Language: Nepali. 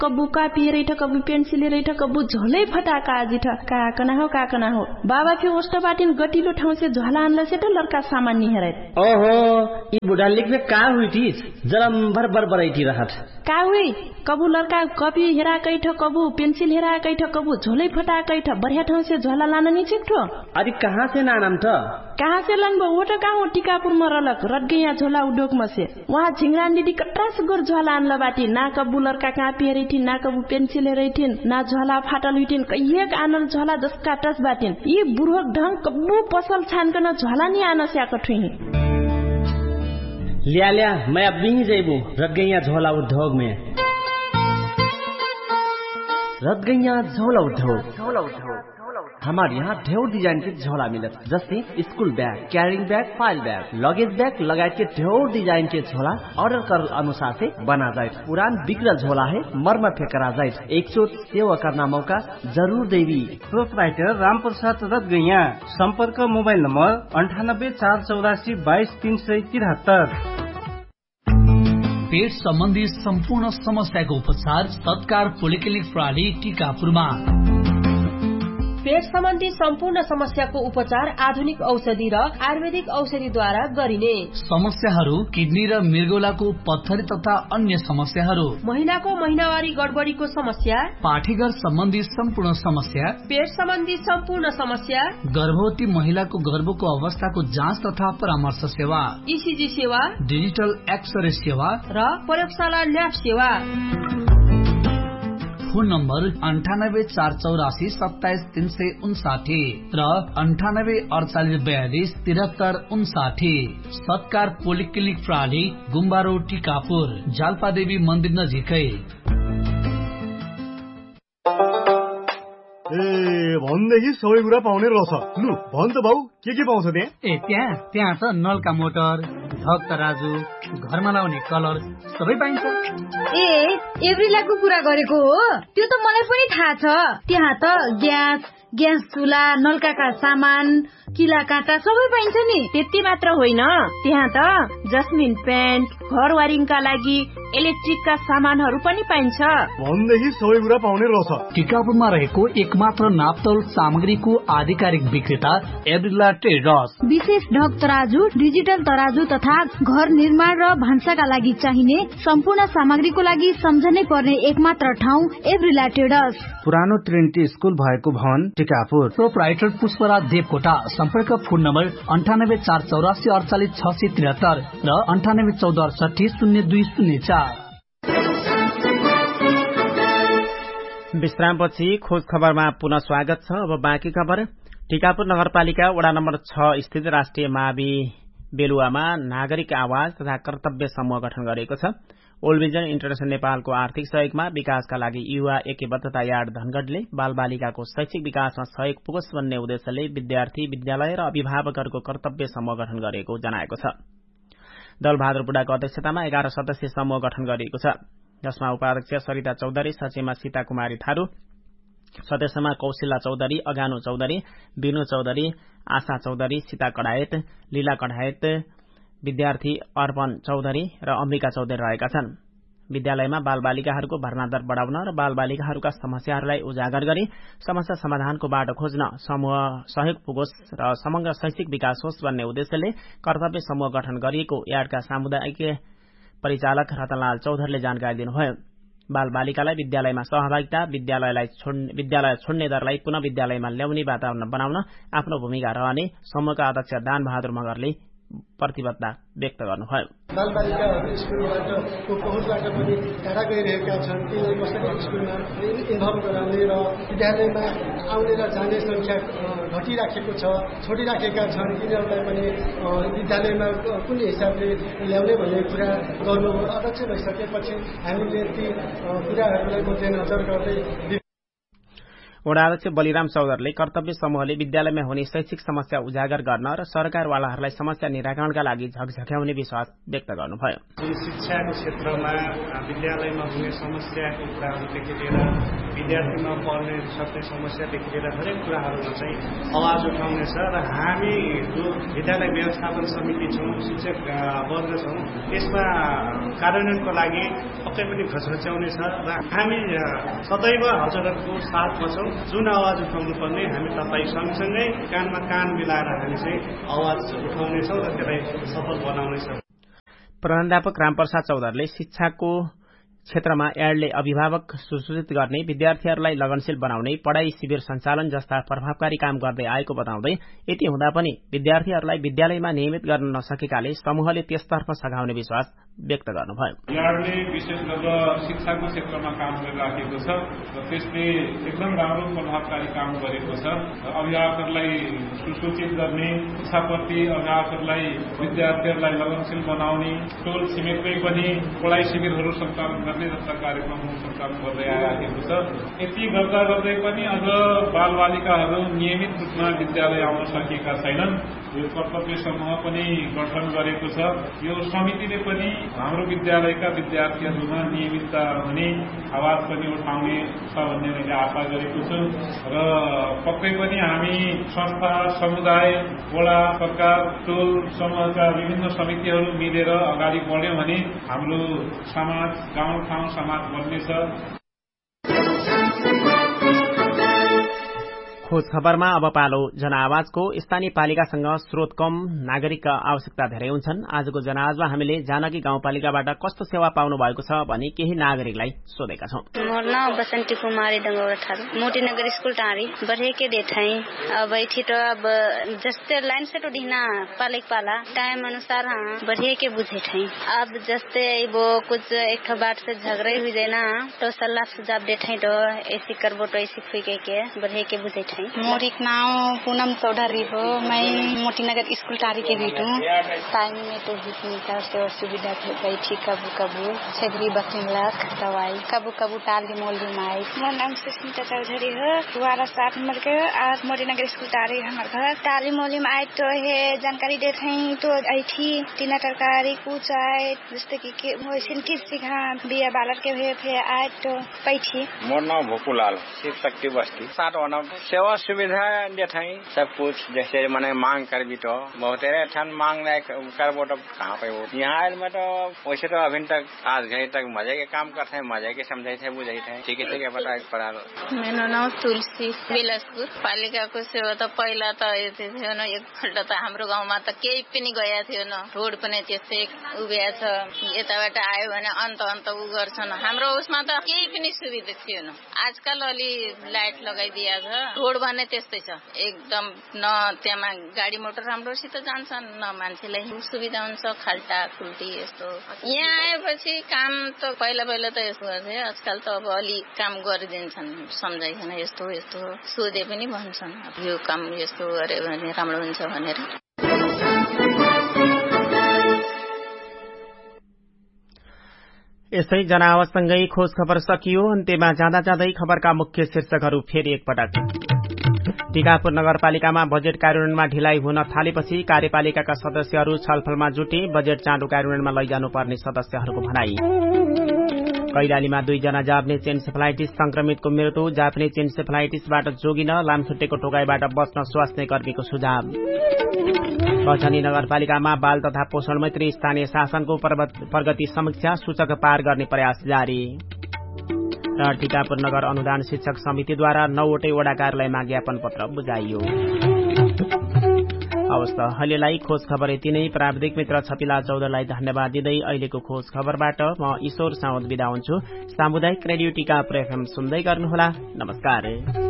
कबू कापी रैठ कबू पेन्सिल रैठ कबू झोलै फटाका जिठ काकना हो बाबा फे ओस्ट बाटिन गटिलो ठाउँ से झोला आनला से त लड़का सामान नि हेरै ओहो ई बुढा लिखबे का हुइथि जलम भर बरैठी रहत का हुइ कबू लड़का कपी हेरा कैठ कबू पेन्सिल हेरा कैठ कबू झोलै फटा कैठ बढ़िया ठाउँ से झोला लान नि छिक्ठो अरे कहाँ से नाम त कहाँ से लन वो त कहाँ टिकापुर में रलक रटगैया झोला उद्योग में से वहाँ झिंगरान दीदी कट्रास गोर झोला आनला बाटी ना कबू लड़का कापी हेरैठिन ना कबू पेन्सिल हेरैठिन ना झोला फाटल हुइठिन कहिएक आनल झोला जसका टस बाटिन यी बुढोक ढंग कबू पसल छानकन झोला नि आन स्याक ठुही लिया मैं अब नहीं जेबू रटगैया झोला उद्योग में रटगैया झोला उद्योग हमारे यहाँ ढेर डिजाइन के झोला मिलत जैसे school bag carrying bag file bag luggage bag लगायत के ढेर डिजाइन के झोला ऑर्डर कर अनुसार से बना जाए पुरान बिगड़ल झोला है मरम्मत करा जाए एक चोट सेवा करना मौका जरूर देवी प्रोपराइटर रामप्रसाद रटगैया संपर्क मोबाइल नंबर 9848822373 पेट सम्बन्धी सम्पूर्ण समस्याको उपचार सत्कार पोलिक्लिनिक प्रणाली टीकापुरमा पेट सम्बन्धी सम्पूर्ण समस्याको उपचार आधुनिक औषधि र आयुर्वेदिक औषधिद्वारा गरिने समस्याहरू किडनी र मृगौलाको पत्थरी तथा अन्य समस्याहरू महिलाको महिनावारी गडबडीको समस्या पाठीघर सम्बन्धी सम्पूर्ण समस्या पेट सम्बन्धी सम्पूर्ण समस्या गर्भवती महिलाको गर्भको अवस्थाको जाँच तथा परामर्श सेवा ईसीजी सेवा डिजिटल एक्सरे सेवा र प्रयोगशाला ल्याब सेवा फोन नम्बर 9848847359 र 9848427359 सत्कार पोलिक्लिनिक प्रणाली गुम्बा रोड टीकापुर जाल्पादेवी मन्दिर नजिकै भन्देखि सबै कुरा पाउने रहेछ लु भन् त बाउ के पाउँछ त्यहाँ त्यहाँ त नलका मोटर धक तराजु घरमा लाउने कलर सबै पाइन्छ एभ्रिलाको कुरा गरेको हो त्यो त मलाई पनि थाहा छ त्यहाँ त ग्यास चुला नलकाका सामान किला काँटा सबै पाइन्छ नि त्यति मात्र होइन त्यहाँ त जस्मिन पेन्ट घर वारिङका लागि इलेक्ट्रिकका सामानहरू पनि पाइन्छ भन्देखि सबै कुरा पाउने रहेछ टिकापुरमा रहेको एकमात्र नापतोल सामग्रीको आधिकारिक विक्रेता एभ्रिला ट्रेडर्स विशेष ढक तराजु डिजिटल तराजु तथा घर निर्माण र भान्साका लागि चाहिने सम्पूर्ण सामग्रीको लागि सम्झनै पर्ने एकमात्र ठाउँ एभ्रिला ट्रेडर्स पुरानो ट्रिनिटी स्कुल भएको भवन टिकापुर प्रोपराइटर पुष्पराज देवकोटा सम्पर्क फोन नम्बर 9848486673 र 9814680204 विश्रामपछि खोज खबरमा पुनः स्वागत छ अब बाँकी खबर टिकापुर नगरपालिका वडा नम्बर 6 स्थित राष्ट्रिय मावि बेलुवामा नागरिक आवाज तथा कर्तव्य समूह गठन गरेको छ ओल्ड भिजन इन्टरनेशनल नेपालको आर्थिक सहयोगमा विकासका लागि युवा एकीबद्धता यार्ड धनगढ़ले बालबालिकाको शैक्षिक विकासमा सहयोग पुगोस् भन्ने उद्देश्यले विद्यार्थी विद्यालय र अभिभावकहरूको कर्तव्य समूह गठन गरेको जनाएको छ दलबहादुर बुढाको अध्यक्षतामा 11 सदस्यीय समूह गठन गरिएको छ जसमा उपाध्यक्ष सरिता चौधरी सचिवमा सीता कुमारी थारू सदस्यमा कौशिला चौधरी अगानु चौधरी विनु चौधरी आशा चौधरी सीता कडायत लीला कडायत विद्यार्थी अर्पण चौधरी र अम्बिका चौधरी रहेका छन् विद्यालयमा बालबालिकाहरूको भर्ना दर बढ़ाउन र बालबालिकाहरूका समस्याहरूलाई उजागर गरी समस्या समाधानको बाटो खोज्न समूह सहयोग पुगोस् र समग्र शैक्षिक विकास होस् भन्ने उद्देश्यले कर्तव्य समूह गठन गरिएको यार्डका सामुदायिक परिचालक रतनलाल चौधरीले जानकारी दिनुभयो बालबालिकालाई विद्यालयमा सहभागिता विद्यालय छोड्ने दरलाई पुनः विद्यालयमा ल्याउने वातावरण बनाउन आफ्नो भूमिका रहने समूहका अध्यक्ष दान बहादुर मगरले प्रतिबद्धता व्यक्त गर्नुभयो बालबालिकाहरू स्कुलबाट पहुँचबाट पनि टाढा गइरहेका छन् तिनीहरू कसरी स्कुलमा इन्भल्भ गराउने र विद्यालयमा आउने र जाने संख्या घटिराखेको छ छोडिराखेका छन् तिनीहरूलाई पनि विद्यालयमा कुन हिसाबले ल्याउने भन्ने कुरा गर्नु अध्यक्ष भइसकेपछि हामीले ती कुराहरूलाई मध्यनजर गर्दै वडा अध्यक्ष बलिराम चौधरीले कर्तव्य समूहले विद्यालयमा हुने शैक्षिक समस्या उजागर गर्न र सरकारवालाहरूलाई समस्या निराकरणका लागि झकझक्याउने विश्वास व्यक्त गर्नुभयो शिक्षाको क्षेत्रमा विद्यालयमा हुने समस्याको कुराहरूदेखि लिएर विद्यार्थीमा पर्ने सक्ने समस्यादेखि लिएर हरेक कुराहरूमा चाहिँ आवाज उठाउनेछ र हामी जो विद्यालय व्यवस्थापन समिति छौँ शिक्षक वर्ग छौँ यसमा कार्यान्वयनको लागि पक्कै पनि खचखच्याउनेछ र हामी सदैव हजुरहरूको साथमा छौँ। जुन आवाज उठाउनु पर्ने हामी तपाईँ सँगसँगै कानमा कान मिलाएर हामी चाहिँ आवाज उठाउनेछौँ र त्यसलाई सफल बनाउनेछौँ। प्रधानाध्यापक रामप्रसाद चौधरीले शिक्षाको क्षेत्रमा एडले अभिभावक सुसूचित गर्ने, विद्यार्थीहरूलाई लगनशील बनाउने, पढ़ाई शिविर सञ्चालन जस्ता प्रभावकारी काम गर्दै आएको बताउँदै यति हुँदा पनि विद्यार्थीहरूलाई विद्यालयमा नियमित गर्न नसकेकाले समूहले त्यसतर्फ सघाउने विश्वास व्यक्त गर्नुभयो। एडले विशेष गरेर शिक्षाको क्षेत्रमा काम गरिराखेको छ र त्यसले एकदम राम्रो प्रभावकारी काम गरेको छ। अभिभावकहरूलाई सुसूचित गर्ने, शिक्षाप्रति अभिभावकहरूलाई विद्यार्थीहरूलाई लगनशील बनाउने, टोल छिमेकमै पनि पढ़ाई शिविरहरू सञ्चालन गर्ने जस्ता कार्यक्रमहरू सञ्चालन गर्दै आइराखेको छ। यति गर्दा गर्दै पनि अझ बालबालिकाहरू नियमित रूपमा विद्यालय आउन सकेका छैनन्। यो कर्तव्य समूह पनि गठन गरेको छ। यो समितिले पनि हाम्रो विद्यालयका विद्यार्थीहरूमा नियमितता हुने, आवाज पनि उठाउने छ भन्ने मैले आशा गरेको छु र पक्कै पनि हामी संस्था, समुदाय, वडा, सरकार, टोल समूहका विभिन्न समितिहरू मिलेर अगाडि बढ्यौं भने हाम्रो समाज, गाउँठाउँ समाज बन्नेछ। खोज खबरमा अब पालो जनआवाजको। स्थानीय पालिकासँग स्रोत कम, नागरिकका आवश्यकता धेरै हुन्छन्। आजको जनआवाजमा हामीले जानकी गाउँपालिकाबाट कस्तो सेवा पाउनु भएको छ भनी केही नागरिकलाई सोधेका छौं। मोर नाम बसन्ती कुमारी डंगौरा थारू, मोटीनगर स्कूल टारी बढ़े के देठाई। अब बैठी तो अब जस्ते लाइन से तो ढीना पालिक पाला टाइम अनुसार बढ़े के बुझे ठाई। अब जस्ते वो कुछ एक बात से झगड़े हुई जाए ना तो सलाह सुझाव देठाई तो ऐसी करबो तो ऐसी खुई के बढ़े के बुझे ठाई। मोर एक नाम पूनम चौधरी हो। मैं मोतीनगर स्कूल टारी के बीटू। टाइम में तो जितनी से सुविधा बैठी कबू कबू छेगरी बकिंग लाख दवाई कबू कबू टाल के मोल माई। मोर नाम सुष्मिता चौधरी हो। वाला 7 नंबर के आज मोतीनगर स्कूल टारी हमार घर टाली मोली में आए तो है जानकारी देते हैं तो ऐठी तीना तरकारी कुछ आए जैसे कि वैसे किस सिखा बिया बालर के हुए आए तो पैठी। मोर नाम भोपुलाल, शिव शक्ति बस्ती। 7 सेवा सुविधा देते हैं सब कुछ। जैसे मैंने मांग कर भी तो बहुत मांग नहीं करबो तो कहाँ पे वो यहाँ में तो वैसे तो अभी तक आज घड़ी तक मजे के काम करते हैं, मजे के समझे थे बुझे थे ठीक है पता पड़ा। मेरा नाम तुलसी बिलासपुर। पालिका को सेवा तो पहिला तो थियो न, एकपल्ट त हाम्रो गाउँमा त केही पनि गया थियो न, रोड पनि त्यस्तै उभिया छ। यताबाट आयो भने अन्त उ गर्छन्। हाम्रो उसमा त केही पनि सुविधा थिएन। आजकल अलि लाइट लगाइदिया छ। रोड भने त्यस्तै छ एकदम, न त्यहाँ गाडी मोटर राम्रोसित जान्छन् न मान्छेलाई सुविधा हुन्छ। खाल्टा खुल्टी यस्तो यहाँ आएपछि काम त पहिला त यस्तो गर्थे, आजकल त अब अलि काम गरिदिन्छन् सम्झाइकन। यस्तो यस्तो सोधे पनि भन्छन् यो काम यस्तो गरे भने राम्रो हुन्छ भनेर। यसै जनावासँगै खोज खबर सकियो। अन्त्यमा जाँदा जाँदै खबरका मुख्य शीर्षकहरू फेरि एकपटक। टिकापुर नगरपालिकामा बजेट कार्यान्वयनमा ढिलाइ हुन थालेपछि कार्यपालिकाका सदस्यहरू छलफलमा जुटे। बजेट चाँडो कार्यान्वयनमा लैजानुपर्ने सदस्यहरूको भनाई। कैलालीमा 2 जना जापानीज एन्सेफलाइटिस संक्रमितको मृत्यु। जापानीज एन्सेफलाइटिसबाट जोगिन लामखुट्टेको टोकाइबाट बच्न स्वास्थ्य कर्मीको सुझाव। बझनी नगरपालिकामा बाल तथा पोषण मैत्री स्थानीय शासनको प्रगति समीक्षा, सूचक पार गर्ने प्रयास जारी। र टिकापुर नगर अनुदान शिक्षक समितिद्वारा 9वटै वडा कार्यालयमा ज्ञापन पत्र बुझाइयो। हवस् त अहिलेलाई खोज खबर यति नै। प्राविधिक मित्र छपिला चौधरीलाई धन्यवाद दिँदै अहिलेको खोज खबरबाट म ईश्वर साउद बिदा हुन्छु। सामुदायिक रेडियो टिकापुर FM सुन्दै गर्नुहोला। नमस्कार।